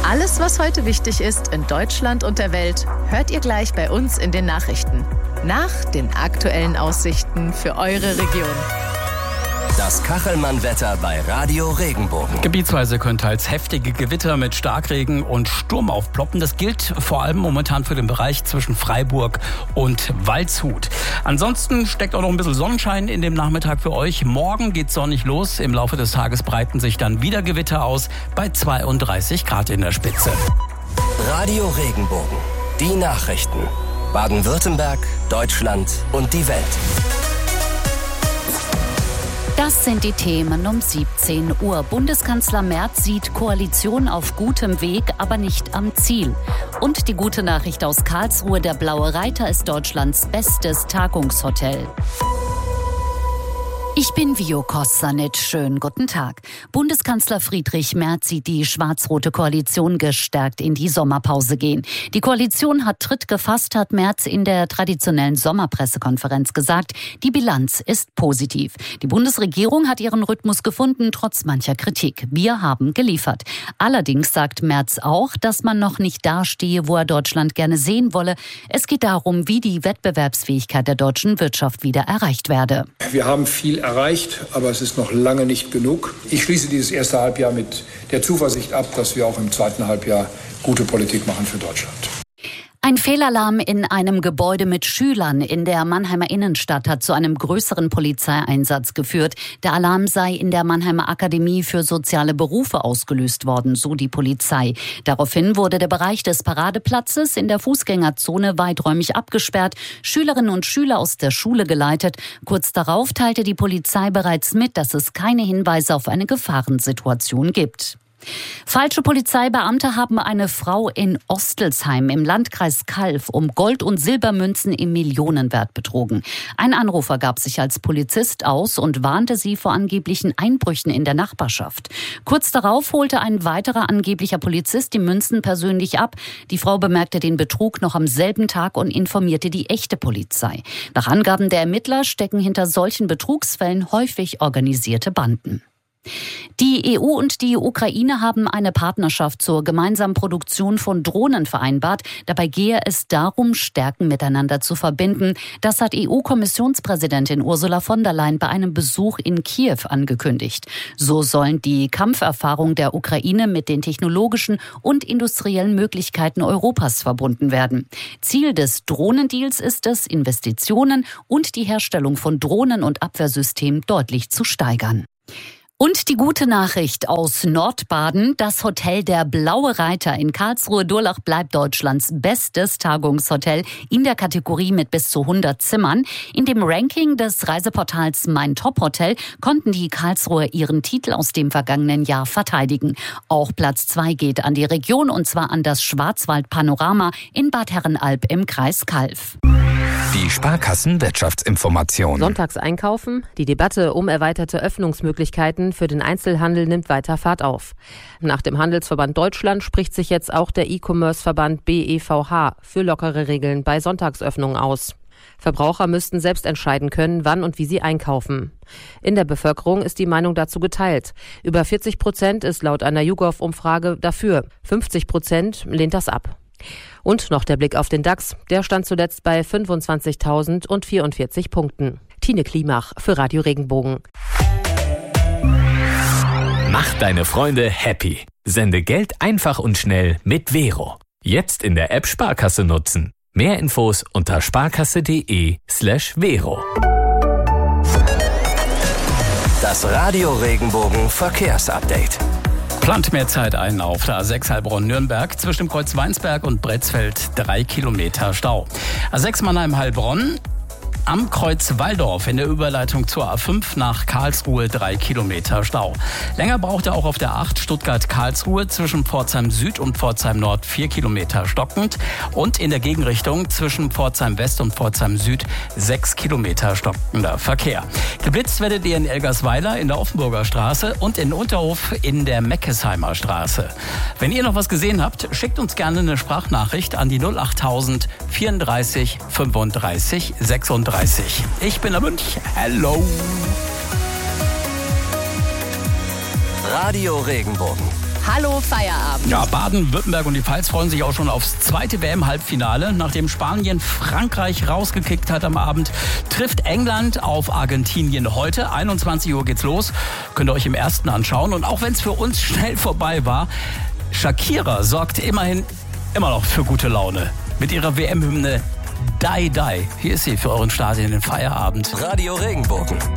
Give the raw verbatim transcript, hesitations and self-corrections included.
Alles, was heute wichtig ist in Deutschland und der Welt, hört ihr gleich bei uns in den Nachrichten. Nach den aktuellen Aussichten für eure Region. Das Kachelmann-Wetter bei Radio Regenbogen. Gebietsweise können teils heftige Gewitter mit Starkregen und Sturm aufploppen. Das gilt vor allem momentan für den Bereich zwischen Freiburg und Waldshut. Ansonsten steckt auch noch ein bisschen Sonnenschein in dem Nachmittag für euch. Morgen geht's sonnig los. Im Laufe des Tages breiten sich dann wieder Gewitter aus bei zweiunddreißig Grad in der Spitze. Radio Regenbogen. Die Nachrichten. Baden-Württemberg, Deutschland und die Welt. Das sind die Themen um siebzehn Uhr. Bundeskanzler Merz sieht Koalition auf gutem Weg, aber nicht am Ziel. Und die gute Nachricht aus Karlsruhe: Der Blaue Reiter ist Deutschlands bestes Tagungshotel. Ich bin Vio Kosanic. Schönen guten Tag. Bundeskanzler Friedrich Merz sieht die schwarz-rote Koalition gestärkt in die Sommerpause gehen. Die Koalition hat Tritt gefasst, hat Merz in der traditionellen Sommerpressekonferenz gesagt. Die Bilanz ist positiv. Die Bundesregierung hat ihren Rhythmus gefunden, trotz mancher Kritik. Wir haben geliefert. Allerdings sagt Merz auch, dass man noch nicht dastehe, wo er Deutschland gerne sehen wolle. Es geht darum, wie die Wettbewerbsfähigkeit der deutschen Wirtschaft wieder erreicht werde. Wir haben viel erreicht, aber es ist noch lange nicht genug. Ich schließe dieses erste Halbjahr mit der Zuversicht ab, dass wir auch im zweiten Halbjahr gute Politik machen für Deutschland. Ein Fehlalarm in einem Gebäude mit Schülern in der Mannheimer Innenstadt hat zu einem größeren Polizeieinsatz geführt. Der Alarm sei in der Mannheimer Akademie für soziale Berufe ausgelöst worden, so die Polizei. Daraufhin wurde der Bereich des Paradeplatzes in der Fußgängerzone weiträumig abgesperrt, Schülerinnen und Schüler aus der Schule geleitet. Kurz darauf teilte die Polizei bereits mit, dass es keine Hinweise auf eine Gefahrensituation gibt. Falsche Polizeibeamte haben eine Frau in Ostelsheim im Landkreis Calw um Gold- und Silbermünzen im Millionenwert betrogen. Ein Anrufer gab sich als Polizist aus und warnte sie vor angeblichen Einbrüchen in der Nachbarschaft. Kurz darauf holte ein weiterer angeblicher Polizist die Münzen persönlich ab. Die Frau bemerkte den Betrug noch am selben Tag und informierte die echte Polizei. Nach Angaben der Ermittler stecken hinter solchen Betrugsfällen häufig organisierte Banden. Die E U und die Ukraine haben eine Partnerschaft zur gemeinsamen Produktion von Drohnen vereinbart. Dabei gehe es darum, Stärken miteinander zu verbinden. Das hat E U-Kommissionspräsidentin Ursula von der Leyen bei einem Besuch in Kiew angekündigt. So sollen die Kampferfahrungen der Ukraine mit den technologischen und industriellen Möglichkeiten Europas verbunden werden. Ziel des Drohnendeals ist es, Investitionen und die Herstellung von Drohnen und Abwehrsystemen deutlich zu steigern. Und die gute Nachricht aus Nordbaden: Das Hotel Der Blaue Reiter in Karlsruhe-Durlach bleibt Deutschlands bestes Tagungshotel in der Kategorie mit bis zu hundert Zimmern. In dem Ranking des Reiseportals Mein Top-Hotel konnten die Karlsruher ihren Titel aus dem vergangenen Jahr verteidigen. Auch Platz zwei geht an die Region, und zwar an das Schwarzwald-Panorama in Bad Herrenalb im Kreis Calw. Die Sparkassen-Wirtschaftsinformation. Sonntags einkaufen. Die Debatte um erweiterte Öffnungsmöglichkeiten für den Einzelhandel nimmt weiter Fahrt auf. Nach dem Handelsverband Deutschland spricht sich jetzt auch der E-Commerce-Verband B E V H für lockere Regeln bei Sonntagsöffnungen aus. Verbraucher müssten selbst entscheiden können, wann und wie sie einkaufen. In der Bevölkerung ist die Meinung dazu geteilt. Über vierzig Prozent ist laut einer YouGov-Umfrage dafür. fünfzig Prozent lehnt das ab. Und noch der Blick auf den DAX. Der stand zuletzt bei fünfundzwanzigtausendvierundvierzig Punkten. Tine Klimach für Radio Regenbogen. Mach deine Freunde happy. Sende Geld einfach und schnell mit Vero. Jetzt in der App Sparkasse nutzen. Mehr Infos unter sparkasse.de slash Vero. Das Radio Regenbogen Verkehrsupdate. Plant mehr Zeit ein auf der A sechs Heilbronn-Nürnberg. Zwischen dem Kreuz Weinsberg und Bretzfeld drei Kilometer Stau. A sechs Mannheim-Heilbronn. Am Kreuz Walldorf in der Überleitung zur A fünf nach Karlsruhe drei Kilometer Stau. Länger braucht er auch auf der acht Stuttgart-Karlsruhe zwischen Pforzheim Süd und Pforzheim Nord vier Kilometer stockend. Und in der Gegenrichtung zwischen Pforzheim West und Pforzheim Süd sechs Kilometer stockender Verkehr. Geblitzt werdet ihr in Elgersweiler in der Offenburger Straße und in Unterhof in der Meckesheimer Straße. Wenn ihr noch was gesehen habt, schickt uns gerne eine Sprachnachricht an die null achttausend vierunddreißig fünfunddreißig sechsunddreißig. Ich bin der Münch. Hello. Radio Regenbogen. Hallo Feierabend. Ja, Baden-Württemberg und die Pfalz freuen sich auch schon aufs zweite W M-Halbfinale. Nachdem Spanien Frankreich rausgekickt hat am Abend, trifft England auf Argentinien heute. einundzwanzig Uhr geht's los. Könnt ihr euch im ersten anschauen. Und auch wenn es für uns schnell vorbei war, Shakira sorgt immerhin immer noch für gute Laune. Mit ihrer W M-Hymne Die Die. Hier ist sie für euren Start in den Feierabend. Radio Regenbogen.